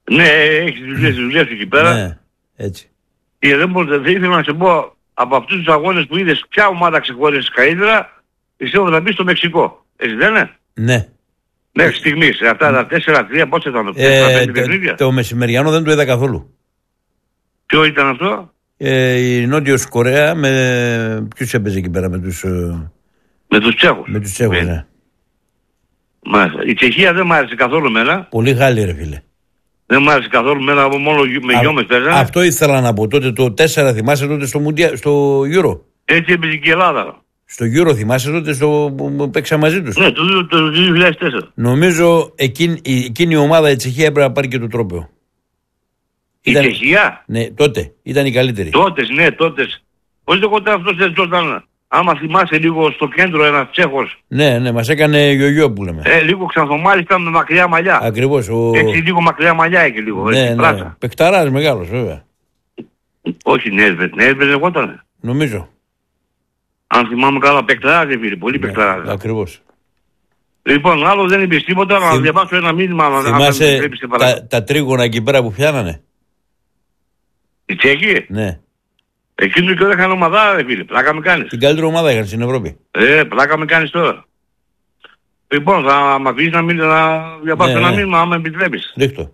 Ναι, έχεις δουλειές εκεί πέρα. Ναι, έτσι. Και δεν ήθελα να σε πω, από αυτούς τους αγώνες που είδες, ποια ομάδα ξεχώρισες καλύτερα, πιστεύω θα μπει στο Μεξικό. Έτσι δεν είναι? Ναι. Μέχρι στιγμής, αυτά τα 4-3, πώς ήταν το 4-5 παιχνίδια. Το μεσημεριανό δεν το είδα καθόλου. Ποιο ήταν αυτό? Η Νότιος Κορέα με... Ποιους έπαιζε εκεί πέρα, με τους... Με τους Τσέχους. Με τους Τσέχους, ναι. Μάλιστα. Η Τσεχία δεν μ' άρεσε καθόλου εμένα. Πολύ Γάλλοι ρε φίλε. Δεν μ' άρεσε καθόλου εμένα, μόνο με γιόμες παίζανε. Αυτό ήθελα να πω. Τότε το 4 θυμάσαι τότε στο Euro. Έτσι έπαιζε και η Ελλάδα. Στο Euro θυμάσαι τότε που παίξα μαζί τους. Ναι, το 2004. Νομίζω εκείνη η ομάδα η Τσεχία έπρεπε να πάρει και το τρόπαιο. Η Τσεχία? Ναι, τότε ήταν η καλύτερη. Τότε. Πώς λέγονταν αυτός όταν, άμα θυμάσαι λίγο στο κέντρο ένας Τσέχος. Ναι, μας έκανε γιογιό που λέμε. Λίγο ξανθομάλιστα με μακριά μαλλιά. Ακριβώς. Έτσι λίγο μακριά μαλλιά έχει λίγο. Ναι. Παικταράς μεγάλος βέβαια. Όχι, Νέσβετ λεγότανε. Νομίζω. Αν θυμάμαι καλά, παικταράς δεν πήρε, πολύ παικταράς. Ακριβώς. Λοιπόν, άλλο δεν είπες τίποτα, να διαβάσω ένα μήνυμα. Θυμάσαι τα τρίγωνα εκεί πέρα που πιάνανε? Οι Τσέχοι? Ναι. Εκείνο και είχαν ομάδα, φίλε. Πλάκα με κάνεις. Την καλύτερη ομάδα είχαν στην Ευρώπη. Πλάκα με κάνεις τώρα. Λοιπόν, θα μ' αφήσεις να διαβάσω ένα μήνυμα, άμα επιτρέπεις. Ρίχτω.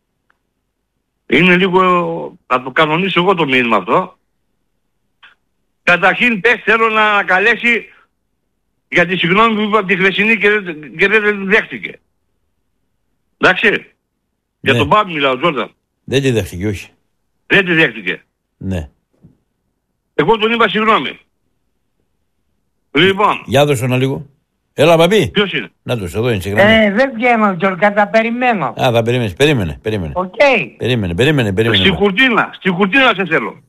Είναι λίγο, θα το κανονίσω εγώ το μήνυμα αυτό. Καταρχήν, θέλω να ανακαλέσει για τη συγγνώμη που είπα τη χθεσινή και δεν δέχτηκε. Εντάξει. Ναι. Για τον Μπάμπη μιλάω, Τζόρνταν. Δεν τη δέχτηκε, όχι. Δεν τη δέχτηκε. Ναι. Εγώ τον είπα συγγνώμη. Λοιπόν. Για δώσω ένα λίγο. Έλα, Μπαμπή. Ποιος είναι? Να τους, εδώ είναι συγγνώμη. Δεν βγαίνω, Τζόρκα, τα περιμένω. Α, θα περιμένεις. Περίμενε. Οκ. Περίμενε. Στην κουρτίνα σε θέλω.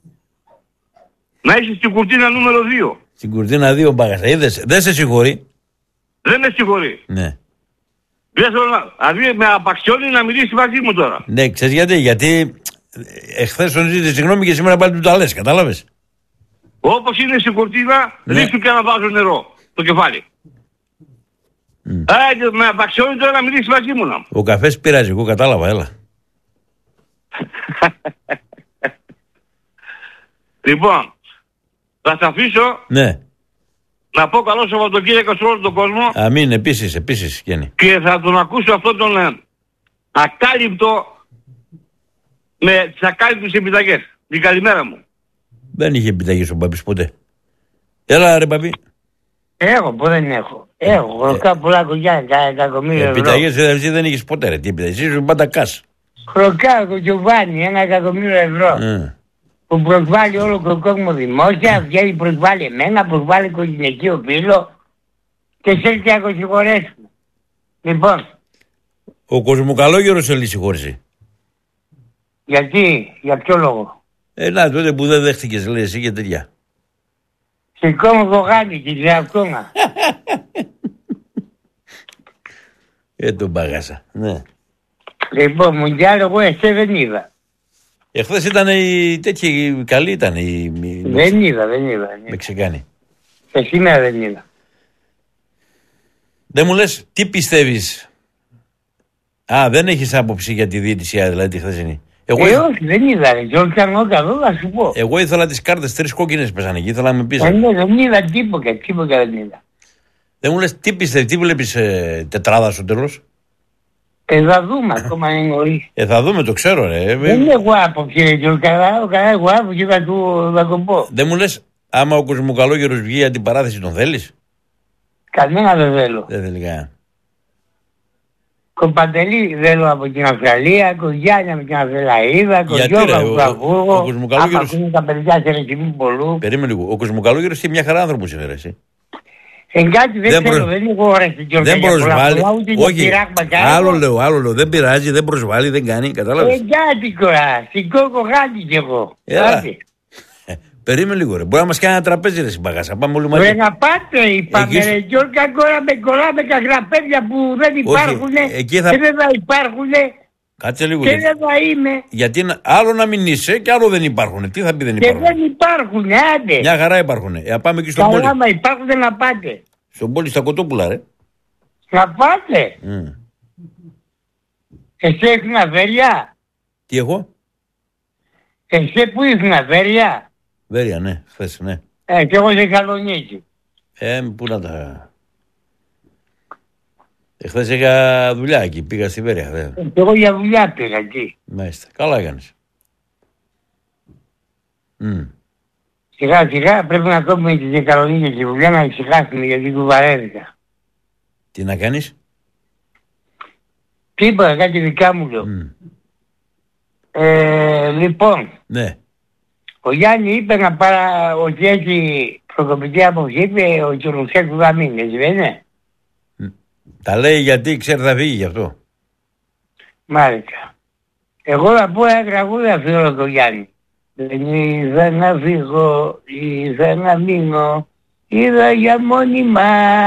Να είσαι στην κουρτίνα νούμερο 2. Στην κουρτίνα 2 μπάγασα. Είδες, δεν σε συγχωρεί. Δεν με συγχωρεί. Ναι. Δεν θέλω δηλαδή με απαξιώνει να μιλήσει μαζί μου τώρα. Ναι, ξέρεις γιατί εχθές τον ζήτησε συγγνώμη και σήμερα πάλι του τα λες, κατάλαβες. Όπως είναι στην κουρτίνα, ρίξου και να βάζω νερό το κεφάλι. Με απαξιώνει τώρα να μιλήσει μαζί μου να. Ο καφές πειράζει, εγώ κατάλαβα, έλα. Λοιπόν, θα σε αφήσω. Ναι. Να πω καλό Σαββατοκύριακο σε όλο τον κόσμο. Αμήν, επίσης, Γιάννη. Και θα τον ακούσω αυτόν τον ακάλυπτο με τις ακάλυπτες επιταγές. Την καλημέρα μου. Δεν είχε επιταγές ο Μπαμπής ποτέ. Έλα ρε Μπαμπή. Έχω, που δεν έχω. Έχω χροκά πολλά κουκιά, εκατομμύρια ευρώ. Επιταγές εσύ δεν είχες ποτέ ρε, τι επιταγές, ήσουν πάντα κας. Χροκά ο Γιωβάνι, 1.000.000 ευρώ. Που προσβάλλει όλο τον κόσμο δημόσια, βγαίνει προσβάλλει εμένα, προσβάλλει το γυναικείο φίλο και σε και έχω συγχωρέσει. Λοιπόν. Ο Κοσμοκαλόγερος σε συγχώρησε. Γιατί, για ποιο λόγο? Να, τότε που δεν δέχτηκες λέει εσύ και τέτοια. Σηκώνω το γάνι και σε αυτόνα. Τον παγάσα, ναι. Λοιπόν, Μουντιάλ εγώ εσέ δεν είδα. Εχθές ήταν οι τέτοιοι καλοί ήταν οι... Δεν είδα. Μεξικάνοι. Σήμερα δεν είδα. Δεν μου λες τι πιστεύεις. Δεν έχεις άποψη για τη διαιτησία δηλαδή τη χθεσινή. Όχι, δεν είδα ρε. Και όχι αν καλό θα σου πω. Εγώ ήθελα τις κάρτες 3 κόκκινες πέσανε εκεί, ήθελα να με πεις. Δεν είδα τίποτα δεν είδα. Δεν μου λες τι πιστεύεις, τι βλέπεις τετράδα στο τέλος. Θα δούμε ακόμα είναι νωρίς. Θα δούμε, το ξέρω ρε. Δεν έχω άποψη ρε και καλά έχω άποψη θα το πω. Δεν μου λες άμα ο Κοσμοκαλόγερος βγει για την παράθεση τον θέλεις. Κανένα δεν θέλω. Δεν θέλει κανένα. Κομπαντελή θέλω από την Αυστραλία, κογιάνια με την Αδελαίδα, κογιώκα από το Αμβούργο. Άμα ακούνε τα παιδιά σε ρεκιμού πολλού. Περίμενε λίγο, ο Κοσμοκαλόγερος είναι μια χαρά άνθρωπος είναι ρε εσύ. Κάτι δεν ξέρω, δεν έχω ώρες στην δεν προσβάλλει, όχι, άλλο λέω, δεν πειράζει, δεν προσβάλλει, δεν κάνει, κατάλαβες. Κάτι κορά, σηκώκω γάντι κι εγώ. Περίμενε λίγο ρε, μπορεί να μας κάνει ένα τραπέζι ρε συμπαγάσα, πάμε όλοι μαζί. Ρε να πάτε, είπαμε ρε Γιώργα, τώρα με κολλάμε καγραπέδια που δεν υπάρχουνε και δεν θα υπάρχουνε. Κάτσε λίγο. Και δεν θα είμαι. Γιατί άλλο να μην είσαι και άλλο δεν υπάρχουν. Τι θα πει δεν υπάρχουν. Και δεν υπάρχουν, άντε. Μια χαρά υπάρχουν. Πάμε εκεί στον πόλη. Άμα υπάρχουν να πάτε. Στον πόλη στα Κοτόπουλα, ρε. Να πάτε. Εσύ έχεις αβέλια. Τι εγώ? Εσύ που ήσουν, Βέρεια? Βέρεια, ναι, χθες, ναι. Και εγώ σε Θεσσαλονίκη. Πού να τα... Χθες είχα δουλειά εκεί, πήγα στη Βέρεια. Και εγώ για δουλειά πήγα εκεί. Μάλιστα, καλά έκανες. Σιγά σιγά πρέπει να κόβουμε τη Θεσσαλονίκη στη δουλειά να ησυχάσουμε γιατί κουβαρέρικα. Τι να κάνεις? Τι είπα, κάτι δικά μου λέω. Λοιπόν, Ναι. ο Γιάννη είπε να πάρει ότι έχει προκοπητή άποψη, είπε ο Κιουρουσέκου θα μείνει, έτσι δεν είναι? Τα λέει γιατί ξέρει θα φύγει γι' αυτό. Μάλιστα. Εγώ θα πω ένα τραγούδι αφιέρω το Γιάννη. Δεν είδα να φύγω, είδα να μείνω, είδα για μόνιμα.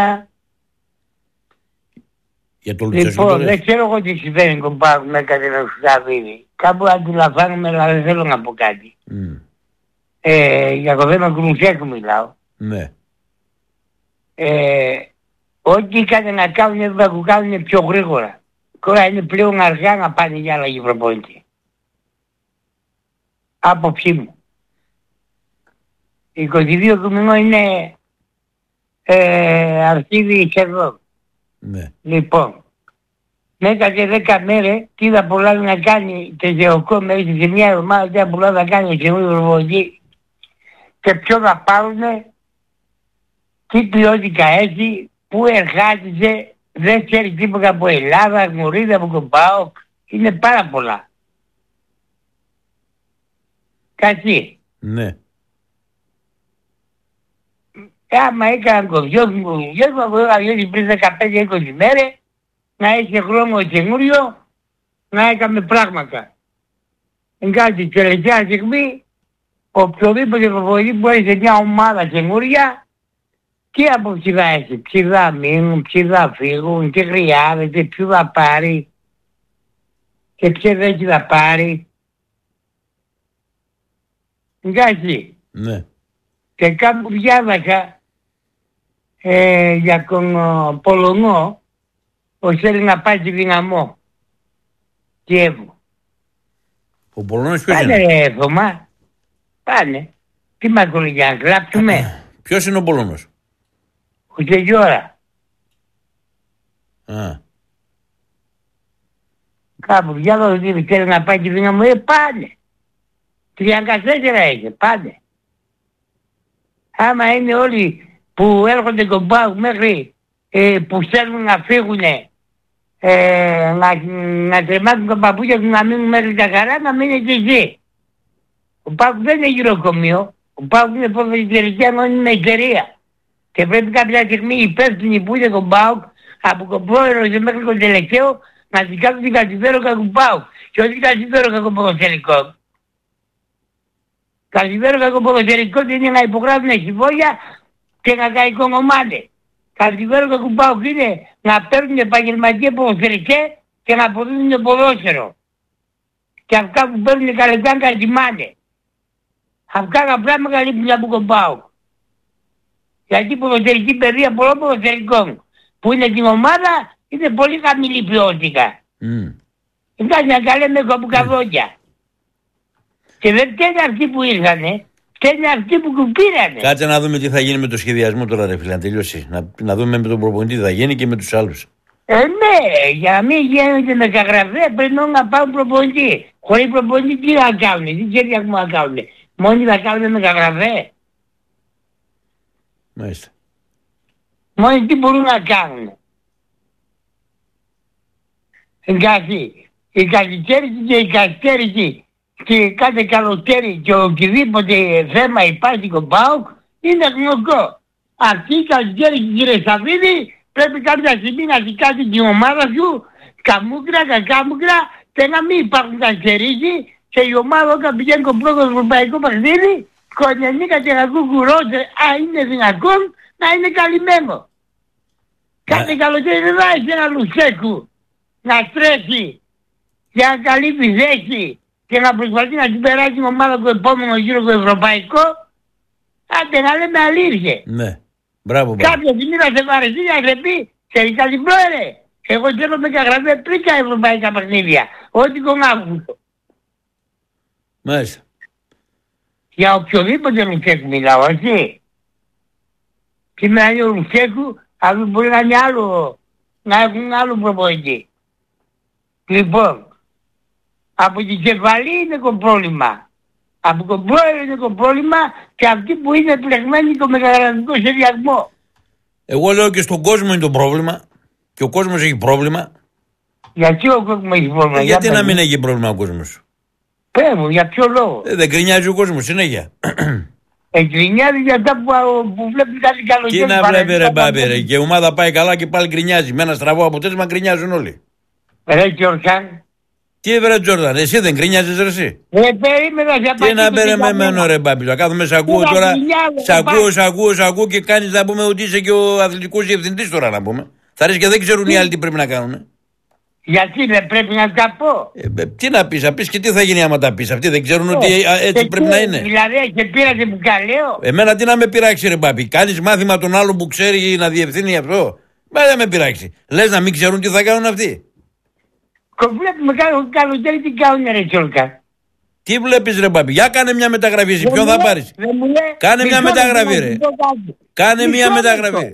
Για το Λουτσέσκου Λοιπόν, δεν ξέρω εγώ τι συμβαίνει κομπάρου με κάτι να σου δει. Κάπου αντιλαμβάνομαι, αλλά δεν θέλω να πω κάτι. Για το θέμα του Λουτσέσκου μιλάω. Ναι. Ό,τι είχαν να κάνουν θα το κάνουν πιο γρήγορα. Τώρα είναι πλέον αργά να πάνε για άλλαγη προπονητή. Άποψή μου. 22 του μηνό είναι αρχίδι εδώ. Ναι. Λοιπόν, μέσα και 10 μέρες τι θα πολλά να κάνει και γεωκό μέσα σε μια εβδομάδα τι θα πολλά να κάνει και εγώ προπονητή και ποιο θα πάρουνε, τι ποιότητα έχει, πού εργάζεται, δεν ξέρει τίποτα από Ελλάδα, γνωρίζει από τον ΠΑΟΚ, είναι πάρα πολλά. Κάτι. Ναι. Άμα έκαναν το δυο μου πριν 15-20 μέρες, να έχει χρόνο καινούριο, να έκαμε πράγματα. Κάτι τελευταία στιγμή, οποιοδήποτε προπονητή που έχει μια ομάδα καινούρια, τι άποψη θα έχει, ποιοι θα μείνουν, ποιοι θα φύγουν, τι χρειάζεται, ποιοι θα πάρει και ποιοι δεν θα πάρει. Εντάξει. Ναι. Και κάπου διάβασα για τον Πολωνό, ο θέλει να πάει στη Δυναμό. Κιέβου. Ο Πολωνός ποιος Πάνε είναι? ρε Θωμά, πάνε. Τι μας κολλεί για να κλάψουμε. Ποιος είναι ο Πολωνός? Ο Κεγιόρα. Κάπου διάβασα ότι θέλει να πάει στη Δυναμό, πάνε. 34 έχει, πάνε. Άμα είναι όλοι που έρχονται κομπάου μέχρι που θέλουν να φύγουνε, να τρεμάτουν τα παππούια του να μείνουν μέχρι τα χαρά, να μείνετε εκεί. Ο ΠΑΟΚ δεν είναι γυροκομείο, ο ΠΑΟΚ είναι ποδοσφαιρική ανώνυμη εταιρεία. Και πρέπει κάποια στιγμή οι υπεύθυνοι που είναι τον ΠΑΟΚ, από τον πρόεδρο μέχρι τον τελευταίο, να την κάνουν την κατηβέρωκα του ΠΑΟΚ. Και όχι την κατηβέρωκα του ποδοσφαιρικών. Καλημέρα κακοποδοσφαιρικό είναι να υπογράφουν συμβόλια και να κακομομάνε. Καλημέρα κακοπάω είναι να παίρνουν επαγγελματίες ποδοσφαιρικές και να αποδίδουν ποδόσφαιρο. Και αυτά που παίρνουν καλετάν κατημάνε. Αυτά τα πράγματα λείπουν από κομπάω. Γιατί η ποδοσφαιρική παιδεία πολλών ποδοσφαιρικών που είναι την ομάδα είναι πολύ χαμηλή ποιότητα. Εντάξει να τα λέμε κομπουκαβόντια. Και δεν φταίνε αυτοί που ήρθανε, φταίνε αυτοί που του πήρανε. Κάτσε να δούμε τι θα γίνει με το σχεδιασμό τώρα ρε φίλε, να τελειώσει. Να δούμε με τον προπονητή τι θα γίνει και με τους άλλους. Ναι, για να μην γίνεται μεταγραφέ πρέπει να πάρουν προπονητή. Χωρίς προπονητή τι θα κάνουν, τι ξέρει ακόμα να κάνουν. Μόνοι θα κάνουν μεταγραφέ. Μάλιστα. Μόνοι τι μπορούν να κάνουν. Εντάξει, η καθυστέρηση και η καθυστέρηση και κάθε καλοκαίρι και οτιδήποτε θέμα υπάρχει στον ΠΑΟΚ είναι γνωστό. Αυτή η καθυστέρηση κύριε Σαββίδη πρέπει κάποια στιγμή να δικάσει την ομάδα σου καμούκρα, κακάμουκρα και να μην υπάρχουν καθυστερήσεις και η ομάδα όταν πηγαίνει το πρώτο ευρωπαϊκό παιχνίδι κονιανίκα και να κουκουρώνται αν είναι δυνατόν να είναι καλυμμένο. Κάθε καλοκαίρι δεν βάζει ένα Λουτσέσκου να στρέφει για να καλύπτει θέση και να προσπαθεί να την περάσει την ομάδα του επόμενο γύρο το ευρωπαϊκό. Άντε να λέμε αλήθεια. Ναι. Μπράβο. Κάποια στιγμή να σε βαρεθεί να σε πει ξέρεις κάτι πρόεδρε. Εγώ θέλω μεταγραφέ πριν τα ευρωπαϊκά παιχνίδια. Ό,τι τον Αύγουστο. Μάλιστα. Για οποιοδήποτε Λουτσέκου μιλάω, έτσι. Σήμερα είναι ο Λουτσέκου, αλλά μπορεί να είναι άλλο, να έχουν άλλο προπονητή. Λοιπόν, από την κεφαλή είναι το πρόβλημα. Από τον πρόεδρο είναι το πρόβλημα και αυτοί που είναι πλεγμένοι το μεταγραφικό σχεδιασμό. Εγώ λέω και στον κόσμο είναι το πρόβλημα. Και ο κόσμος έχει πρόβλημα. Γιατί ο κόσμος έχει πρόβλημα? Γιατί να μην έχει πρόβλημα ο κόσμος? Πες μου, για ποιο λόγο? Δεν γκρινιάζει ο κόσμος συνέχεια. Γκρινιάζει για αυτά που βλέπει κάτι καλοκαίρι. Τι να βλέπει ρε μπάμπη ρε. Και η ομάδα πάει καλά και πάλι γκρινιάζει. Με ένα στραβό αποτέλεσμα γκρινιάζουν όλοι. Ρε Γιώργαν. Τι βρε Τζόρνταν, εσύ δεν γκρινιάζεις ρε εσύ? Περίμενα για τι να περιμένω ρε μπάμπη. Θα κάθομαι σ' ακούω τώρα. Σ' ακούω και κάνεις να πούμε ότι είσαι και ο αθλητικός διευθυντής τώρα να πούμε. Θα ρίξει και δεν ξέρουν οι άλλοι τι πρέπει να κάνουν. Γιατί δεν πρέπει να τα πω? Τι να πεις, θα πεις και τι θα γίνει άμα τα πεις. Αυτοί δεν ξέρουν ότι έτσι πρέπει να είναι. Δηλαδή και πήρατε που καλέω. Εμένα τι να με πειράξει ρε μπάμπη. Κάνεις μάθημα τον άλλον που ξέρει να διευθύνει αυτό? Μα δεν με πειράξει. Λες να μην ξέρουν τι θα κάνουν αυτοί? Βλέπουμε καλοκαίρι τι κάνουν ρε Τσόλκα. Τι βλέπεις ρε μπάμπη? Για κάνε μια μεταγραφή. Σε ποιον θα πάρεις? Κάνε μια μεταγραφή ρε. Κάνε μια μεταγραφή.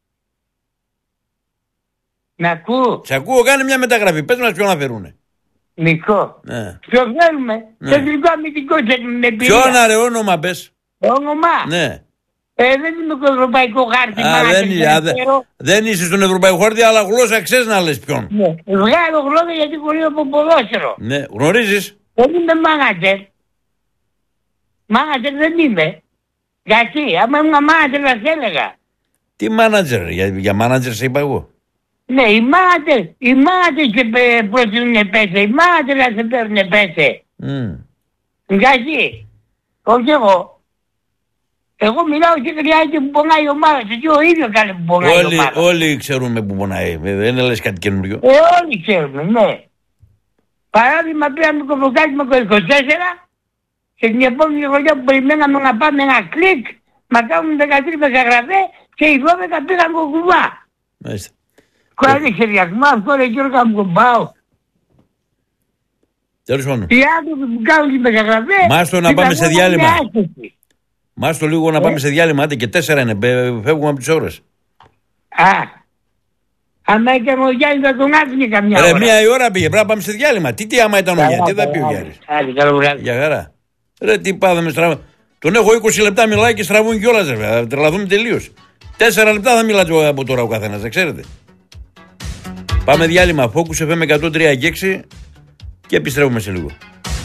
Να ακούω. Σε ακούω, κάνε μια μεταγραφή. Πες μας ποιον να φερούνε. Νικό. Ναι. Ποιο θέλουμε? Κεντρικό αμυντικό με εμπειρία. Ποιον ρε όνομα πες? Όνομα. Ναι. Δεν είμαι στο ευρωπαϊκό χάρτη. Δεν είσαι στον ευρωπαϊκό χάρτη, αλλά γλώσσα ξέρεις να λες ποιον. Ναι. Βγάλω γλώσσα γιατί κολλεί από ποδόσφαιρο. Ναι. Γνωρίζεις? Δεν είμαι μάνατζερ. Μάνατζερ δεν είμαι. Γιατί? Άμα ήμουν μάνατζερ θα σε έλεγα. Τι μάνατζερ? Για μάνατζερ σε είπα εγώ. Ναι, οι μάνατζερ σε προτείνουν πέσε. Οι μάνατζερ θα σε παίρνουν πέσε. Γιατί? Όχι εγώ. Εγώ μιλάω και χρειάζεται που πονάει η ομάδα. Και ο ίδιος κάνει που πονάει η ομάδα. Όλοι ξέρουμε που πονάει. Δεν λες κάτι καινούριο. Όλοι ξέρουμε, ναι. Παράδειγμα πήραμε το προκάλεσμα το 24 και την επόμενη χρονιά που περιμέναμε να πάμε ένα κλικ μα κάνουν 13 μεταγραφές και οι 12 πήγαν κοκκουβά. Μάλιστα. Κολλάει σχεδιασμό, αυτό ρε Γιώργα μου κομπάω. Τέλος πάντων. Οι άνθρωποι που κάνουν τις μεταγραφές... Μάστο να πάμε σε διάλειμμα. Μάστο λίγο να πάμε σε διάλειμμα, άντε και 4 είναι, φεύγουμε από τις ώρες. Άμα έκανε ο Γιάννης θα τον άφηνε καμιά ώρα. Μία η ώρα πήγε, πρέπει να πάμε σε διάλειμμα. Τι άμα ήταν ο Γιάννης, τι θα πει ο Γιάννης. Για χαρά. Ρε τι πάθαμε στραβά. Τον έχω 20 λεπτά μιλάει και στραβούν κιόλας ρε, θα τρελαθούμε τελείως. 4 λεπτά θα μιλάτε από τώρα ο καθένας, δεν ξέρετε. Πάμε διάλειμμα, Focus FM 103 και 6 και επιστρέφουμε σε λίγο.